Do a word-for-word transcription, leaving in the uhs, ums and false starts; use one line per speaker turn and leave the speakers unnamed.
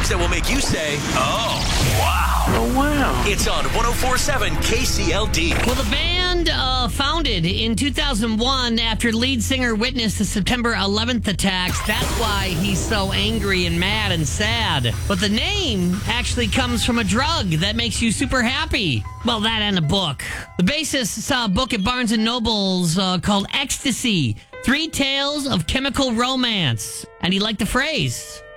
news that will make you say, oh, wow.
Oh, wow.
It's on one oh four point seven K C L D.
Well, the band uh, founded in two thousand one after lead singer witnessed the September eleventh attacks. That's why he's so angry and mad and sad. But the name actually comes from a drug that makes you super happy. Well, that and a book. The bassist saw a book at Barnes and Noble's uh, called Ecstasy, Three Tales of Chemical Romance. And he liked the phrase.